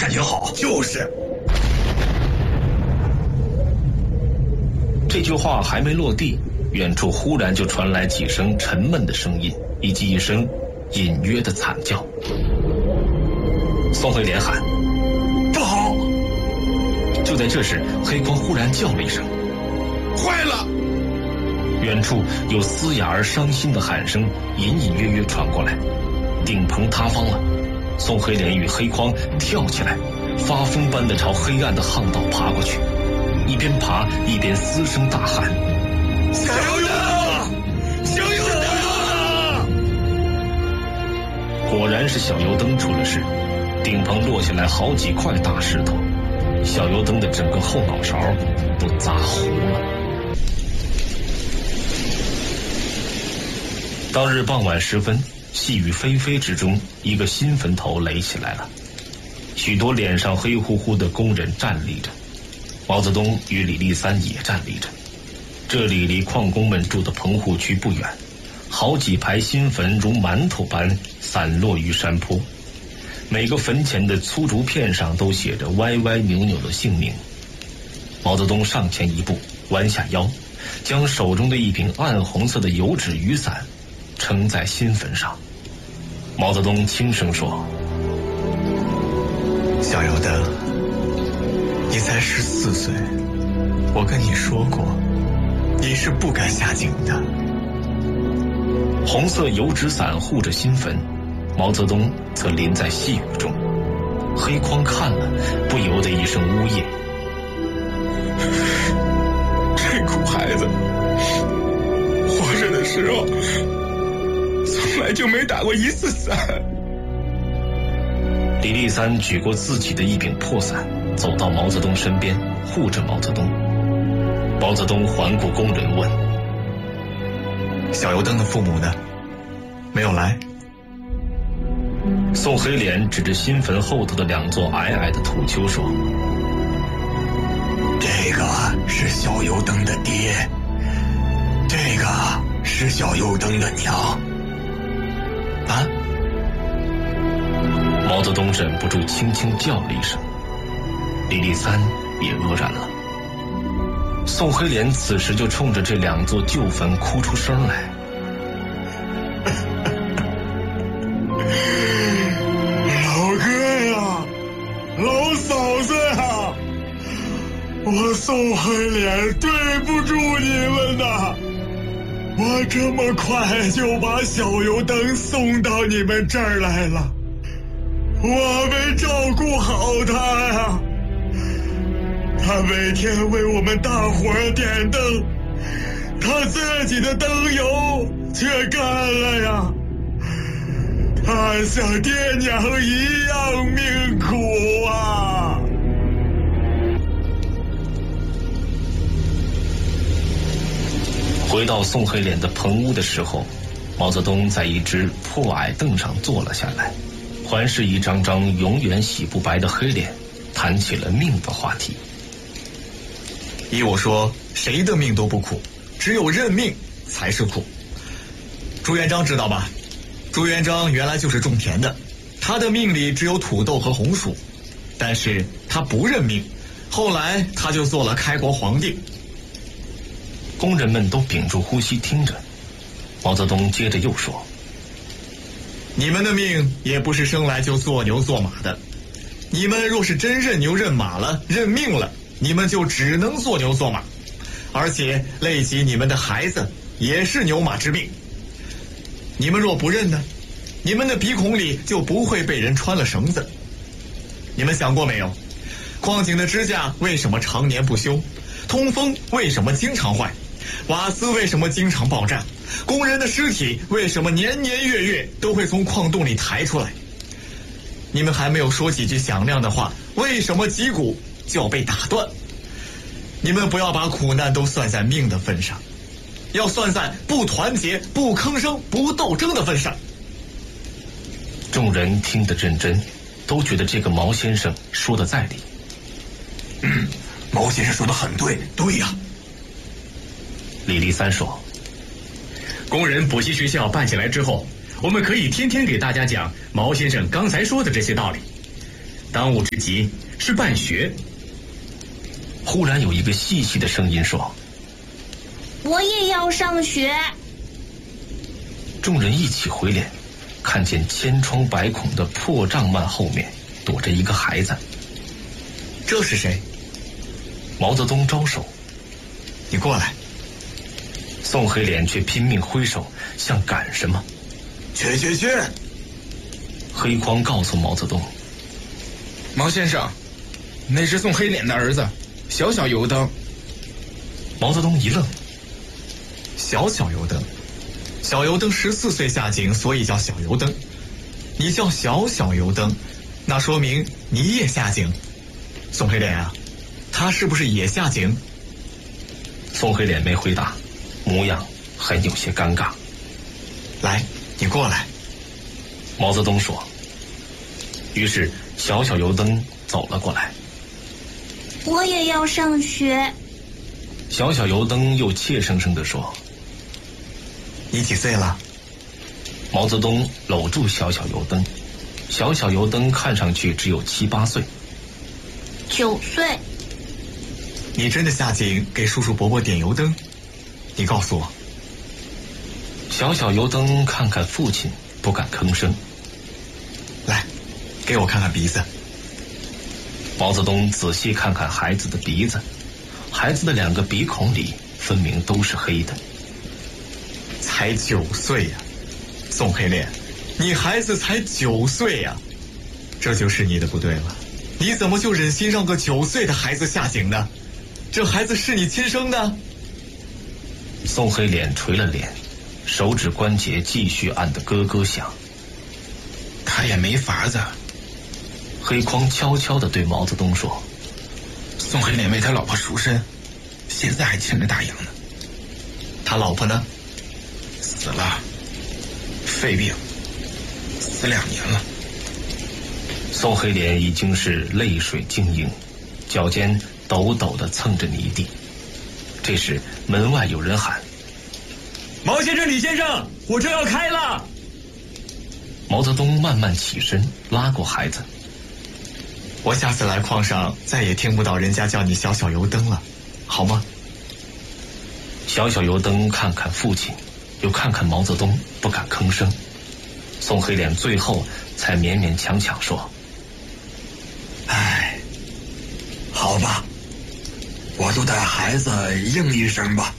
感觉好。 就是。 这句话还没落地，远处忽然就传来几声沉闷的声音，以及一声隐约的惨叫。宋辉连喊：“ 不好！” 就在这时，黑匡忽然叫了一声：“ 坏了！” 远处有嘶哑而伤心的喊声隐隐约约传过来，顶棚塌方了。宋黑莲与黑匡跳起来，发疯般地朝黑暗的巷道爬过去，一边爬一边嘶声大喊：“ 小油灯！小油灯！” 果然是小油灯出了事，顶棚落下来好几块大石头，小油灯的整个后脑勺都砸糊了。当日傍晚时分，细雨霏霏之中，一个新坟头垒起来了，许多脸上黑乎乎的工人站立着，毛泽东与李立三也站立着。这里离矿工们住的棚户区不远，好几排新坟如馒头般散落于山坡，每个坟前的粗竹片上都写着歪歪扭扭的姓名。毛泽东上前一步，弯下腰，将手中的一柄暗红色的油纸雨伞撑在新坟上。毛泽东轻声说：“ 小油灯，你才14岁，我跟你说过，你是不该下井的。” 红色油纸伞护着新坟，毛泽东则淋在细雨中。黑匡看了，不由得一声呜咽：“ 这苦孩子，活着的时候从来就没打过一次伞。” 李立三举过自己的一柄破伞，走到毛泽东身边，护着毛泽东。毛泽东环顾工人问：“ 小油灯的父母呢？没有来？” 宋黑莲指着新坟后头的2座矮矮的土丘说：“ 这个是小油灯的爹，这个是小油灯的娘。”啊！ 毛泽东忍不住轻轻叫了一声，李立三也愕然了。宋黑莲此时就冲着这2座旧坟哭出声来：“ 老哥呀，老嫂子呀，我宋黑莲对不住你们呐！我这么快就把小油灯送到你们这儿来了，我没照顾好他呀。他每天为我们大伙儿点灯，他自己的灯油却干了呀。他像爹娘一样命苦啊！” 回到宋黑莲的棚屋的时候，毛泽东在一只破矮凳上坐了下来，环视一张张永远洗不白的黑脸，谈起了命的话题。 依我说，谁的命都不苦，只有认命才是苦。朱元璋知道吧？朱元璋原来就是种田的，他的命里只有土豆和红薯，但是他不认命，后来他就做了开国皇帝。 工人们都屏住呼吸听着，毛泽东接着又说：“ 你们的命也不是生来就做牛做马的，你们若是真认牛认马了，认命了，你们就只能做牛做马，而且累及你们的孩子也是牛马之命。你们若不认呢，你们的鼻孔里就不会被人穿了绳子。你们想过没有，矿井的支架为什么常年不修？通风为什么经常坏？瓦斯为什么经常爆炸？工人的尸体为什么年年月月都会从矿洞里抬出来？你们还没有说几句响亮的话，为什么脊骨就要被打断？你们不要把苦难都算在命的份上，要算在不团结、不吭声、不斗争的份上。” 众人听得认真，都觉得这个毛先生说的在理。 毛先生说的很对，对呀。 李立三说：“ 工人补习学校办起来之后，我们可以天天给大家讲毛先生刚才说的这些道理。 当务之急是办学。 忽然有一个细细的声音说：“ 我也要上学。” 众人一起回脸，看见千疮百孔的破帐幔后面躲着一个孩子。 这是谁？ 毛泽东招手：“ 你过来。” 宋黑脸却拼命挥手，像赶什么。 去！ 黑匡告诉毛泽东：“ 毛先生，那是宋黑脸的儿子，小小油灯。” 毛泽东一愣：“ 小油灯？小油灯14岁下井，所以叫小油灯。你叫小油灯，那说明你也下井。宋黑脸啊，他是不是也下井？” 宋黑脸没回答，模样很有些尴尬。 “来，你过来。” 毛泽东说。于是小油灯走了过来。 “我也要上学。” 小油灯又怯生生地说。 “你几岁了？” 毛泽东搂住小油灯，小油灯看上去只有7、8岁。 “9岁。”“ 你真的下井给叔叔伯伯点油灯？你告诉我。” 小油灯看看父亲，不敢吭声。 “来，给我看看鼻子。” 毛泽东仔细看看孩子的鼻子，孩子的2个鼻孔里分明都是黑的。 “才9岁呀，宋黑脸，你孩子才9岁呀，这就是你的不对了。你怎么就忍心让个9岁的孩子下井呢？这孩子是你亲生的？” 宋黑脸垂了脸，手指关节继续按得咯咯响。 “他也没法子。” 黑匡悄悄地对毛泽东说：“ 宋黑脸为他老婆赎身，现在还欠着大洋呢。”“ 他老婆呢？”“ 死了，肺病，死2年了。” 宋黑脸已经是泪水晶莹，脚尖抖抖地蹭着泥地。这时门外有人喊：“ 毛先生、李先生，火车要开了！” 毛泽东慢慢起身，拉过孩子：“ 我下次来矿上再也听不到人家叫你小油灯了，好吗？” 小油灯看看父亲，又看看毛泽东，不敢吭声。宋黑脸最后才勉勉强强说：“ 哎，好吧，我就带孩子应一声吧。”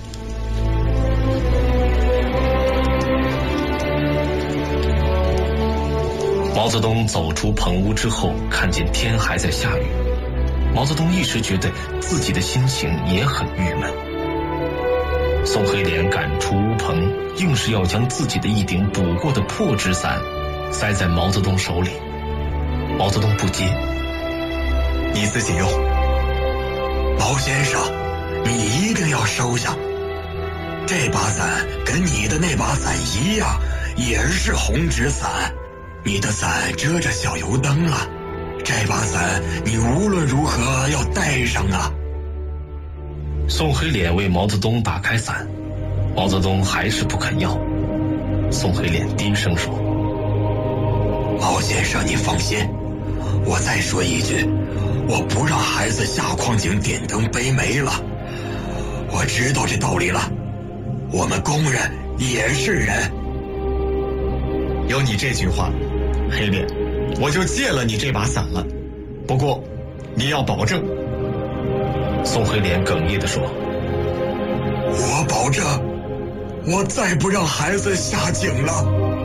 毛泽东走出棚屋之后，看见天还在下雨。毛泽东一时觉得自己的心情也很郁闷。宋黑脸赶出屋棚，硬是要将自己的一顶补过的破纸伞塞在毛泽东手里。毛泽东不接：“ 你自己用。”“ 毛先生，你一定要收下。这把伞跟你的那把伞一样，也是红纸伞。你的伞遮着小油灯了，这把伞你无论如何要带上啊。” 宋黑脸为毛泽东打开伞，毛泽东还是不肯要。宋黑脸低声说：“ 毛先生，你放心，我再说一句，我不让孩子下矿井点灯背煤了。我知道这道理了，我们工人也是人。” 有你这句话，黑脸，我就借了你这把伞了。不过，你要保证。” 宋黑脸哽咽地说：“ 我保证，我再不让孩子下井了。”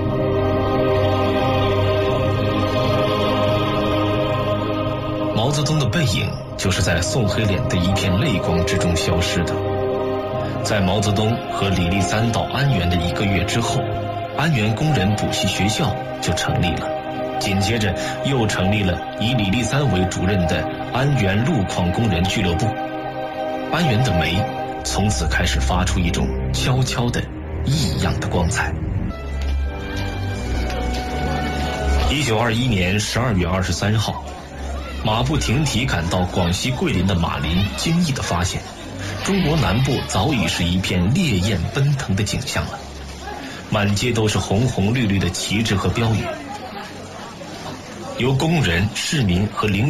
毛泽东的背影就是在宋黑脸的一片泪光之中消失的。在毛泽东和李立三到安源的1个月之后，安源工人补习学校就成立了，紧接着又成立了以李立三为主任的安源路矿工人俱乐部。安源的煤从此开始发出一种悄悄的异样的光彩。1921年12月23号，马不停蹄赶到广西桂林的马林惊异地发现，中国南部早已是一片烈焰奔腾的景象了，满街都是红红绿绿的旗帜和标语。 由工人、市民和领